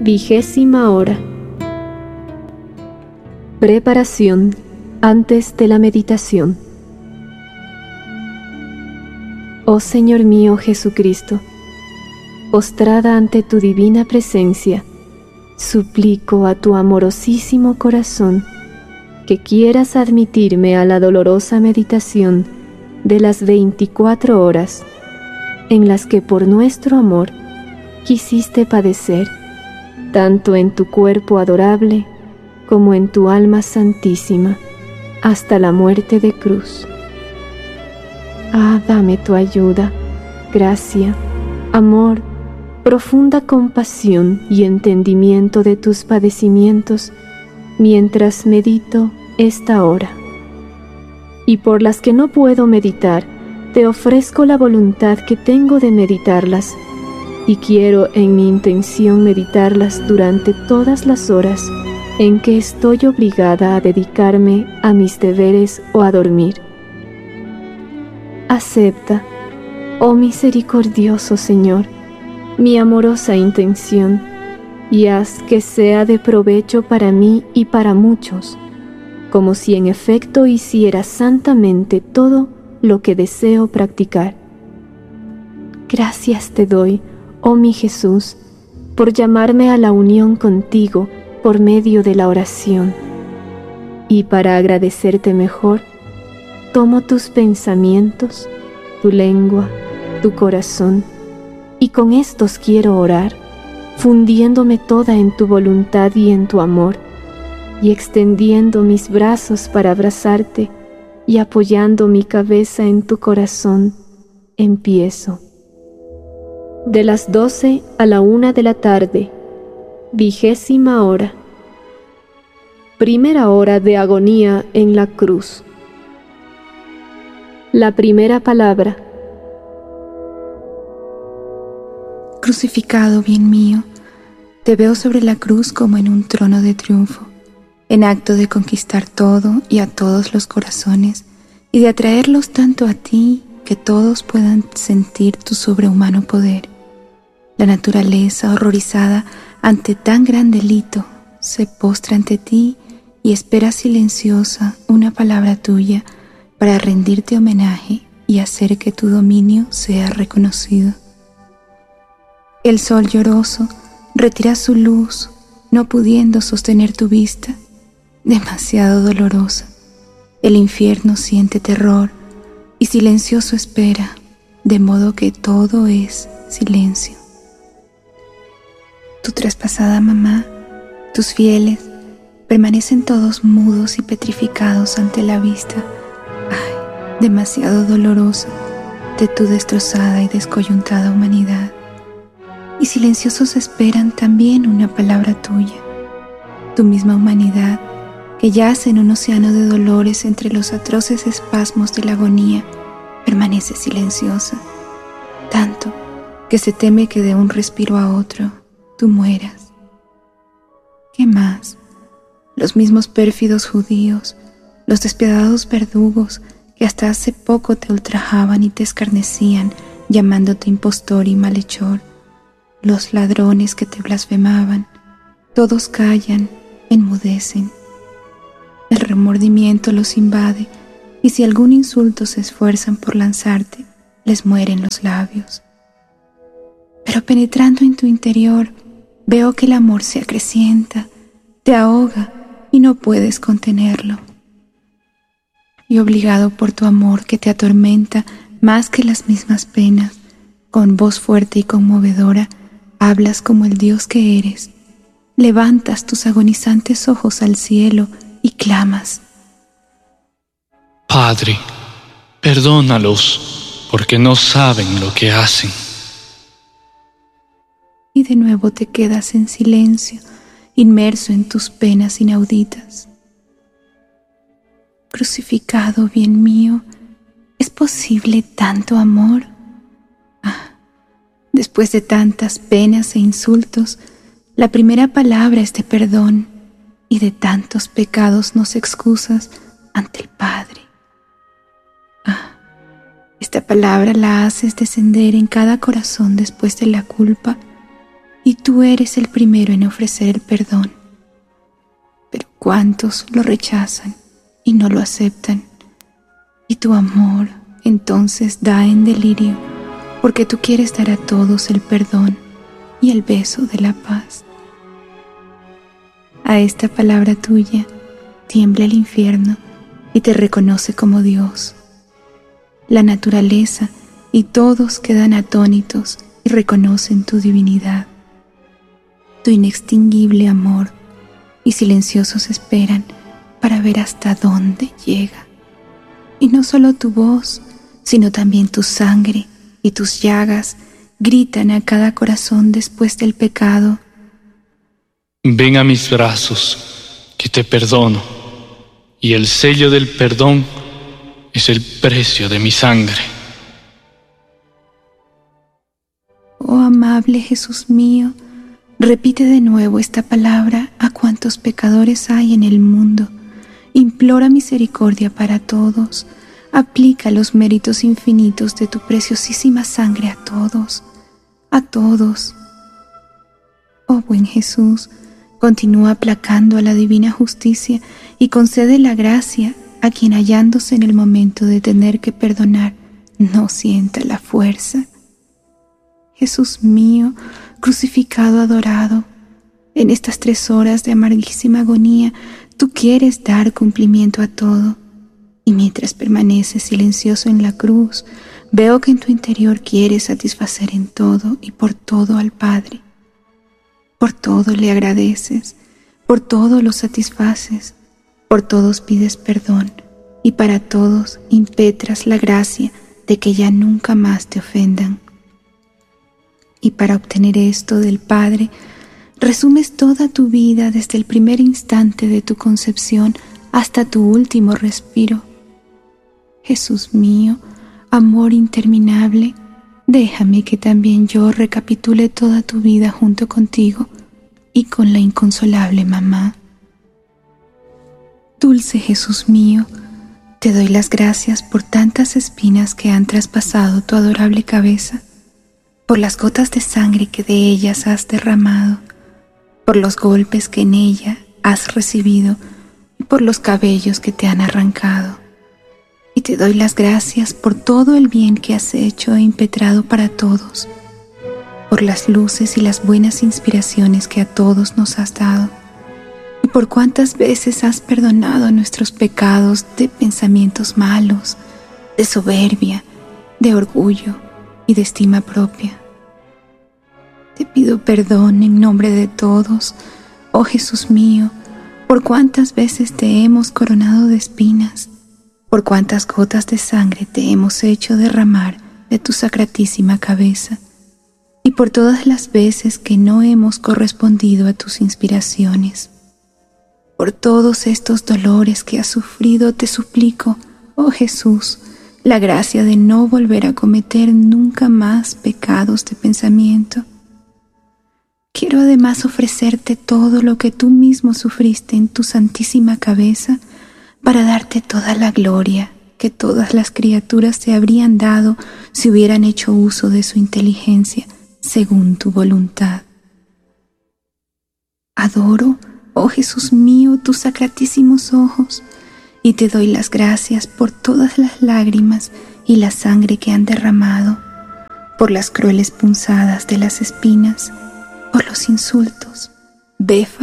20ª hora. Preparación antes de la meditación. Oh Señor mío Jesucristo, postrada ante tu divina presencia, suplico a tu amorosísimo corazón que quieras admitirme a la dolorosa meditación de las 24 horas en las que por nuestro amor quisiste padecer, tanto en tu cuerpo adorable como en tu alma santísima, hasta la muerte de cruz. Ah, dame tu ayuda, gracia, amor, profunda compasión y entendimiento de tus padecimientos mientras medito esta hora. Y por las que no puedo meditar, te ofrezco la voluntad que tengo de meditarlas, y quiero en mi intención meditarlas durante todas las horas en que estoy obligada a dedicarme a mis deberes o a dormir. Acepta, oh misericordioso Señor, mi amorosa intención, y haz que sea de provecho para mí y para muchos, como si en efecto hiciera santamente todo lo que deseo practicar. Gracias te doy, oh mi Jesús, por llamarme a la unión contigo por medio de la oración. Y para agradecerte mejor, tomo tus pensamientos, tu lengua, tu corazón, y con estos quiero orar, fundiéndome toda en tu voluntad y en tu amor, y extendiendo mis brazos para abrazarte y apoyando mi cabeza en tu corazón, empiezo. De las 12 a la 1 de la tarde, 20ª hora. Primera hora de agonía en la cruz. La primera palabra. Crucificado, bien mío, te veo sobre la cruz como en un trono de triunfo, en acto de conquistar todo y a todos los corazones, y de atraerlos tanto a ti que todos puedan sentir tu sobrehumano poder. La naturaleza, horrorizada ante tan gran delito, se postra ante ti y espera silenciosa una palabra tuya para rendirte homenaje y hacer que tu dominio sea reconocido. El sol lloroso retira su luz, no pudiendo sostener tu vista, demasiado dolorosa. El infierno siente terror y silencioso espera, de modo que todo es silencio. Tu traspasada mamá, tus fieles, permanecen todos mudos y petrificados ante la vista, demasiado dolorosa, de tu destrozada y descoyuntada humanidad. Y silenciosos esperan también una palabra tuya. Tu misma humanidad, que yace en un océano de dolores entre los atroces espasmos de la agonía, permanece silenciosa, tanto que se teme que de un respiro a otro tú mueras. ¿Qué más? Los mismos pérfidos judíos, los despiadados verdugos que hasta hace poco te ultrajaban y te escarnecían, llamándote impostor y malhechor, los ladrones que te blasfemaban, todos callan, enmudecen. El remordimiento los invade, y si algún insulto se esfuerzan por lanzarte, les mueren los labios. Pero penetrando en tu interior, veo que el amor se acrecienta, te ahoga y no puedes contenerlo. Y obligado por tu amor que te atormenta más que las mismas penas, con voz fuerte y conmovedora, hablas como el Dios que eres, levantas tus agonizantes ojos al cielo y clamas: Padre, perdónalos, porque no saben lo que hacen. Y de nuevo te quedas en silencio, inmerso en tus penas inauditas. Crucificado, bien mío, ¿es posible tanto amor? Después de tantas penas e insultos, la primera palabra es de perdón, y de tantos pecados nos excusas ante el Padre. Esta palabra la haces descender en cada corazón después de la culpa, y tú eres el primero en ofrecer el perdón. Pero cuántos lo rechazan y no lo aceptan. Y tu amor entonces da en delirio, porque tú quieres dar a todos el perdón y el beso de la paz. A esta palabra tuya tiembla el infierno y te reconoce como Dios. La naturaleza y todos quedan atónitos y reconocen tu divinidad, tu inextinguible amor, y silenciosos esperan para ver hasta dónde llega. Y no solo tu voz, sino también tu sangre y tus llagas gritan a cada corazón después del pecado: Ven a mis brazos, que te perdono, y el sello del perdón es el precio de mi sangre. Oh amable Jesús mío, repite de nuevo esta palabra a cuantos pecadores hay en el mundo. Implora misericordia para todos. Aplica los méritos infinitos de tu preciosísima sangre a todos, a todos. Oh buen Jesús, continúa aplacando a la divina justicia y concede la gracia a quien, hallándose en el momento de tener que perdonar, no sienta la fuerza. Jesús mío, crucificado, adorado, en estas 3 horas de amarguísima agonía, tú quieres dar cumplimiento a todo. Y mientras permaneces silencioso en la cruz, veo que en tu interior quieres satisfacer en todo y por todo al Padre. Por todo le agradeces, por todo lo satisfaces, por todos pides perdón y para todos impetras la gracia de que ya nunca más te ofendan. Y para obtener esto del Padre, resumes toda tu vida desde el primer instante de tu concepción hasta tu último respiro. Jesús mío, amor interminable, déjame que también yo recapitule toda tu vida junto contigo y con la inconsolable mamá. Dulce Jesús mío, te doy las gracias por tantas espinas que han traspasado tu adorable cabeza, por las gotas de sangre que de ellas has derramado, por los golpes que en ella has recibido y por los cabellos que te han arrancado. Y te doy las gracias por todo el bien que has hecho e impetrado para todos, por las luces y las buenas inspiraciones que a todos nos has dado, y por cuántas veces has perdonado nuestros pecados de pensamientos malos, de soberbia, de orgullo y de estima propia. Te pido perdón en nombre de todos, oh Jesús mío, por cuántas veces te hemos coronado de espinas, por cuántas gotas de sangre te hemos hecho derramar de tu sacratísima cabeza, y por todas las veces que no hemos correspondido a tus inspiraciones. Por todos estos dolores que has sufrido, te suplico, oh Jesús, la gracia de no volver a cometer nunca más pecados de pensamiento. Quiero además ofrecerte todo lo que tú mismo sufriste en tu santísima cabeza, para darte toda la gloria que todas las criaturas te habrían dado si hubieran hecho uso de su inteligencia según tu voluntad. Adoro, oh Jesús mío, tus sacratísimos ojos, y te doy las gracias por todas las lágrimas y la sangre que han derramado, por las crueles punzadas de las espinas, por los insultos, befa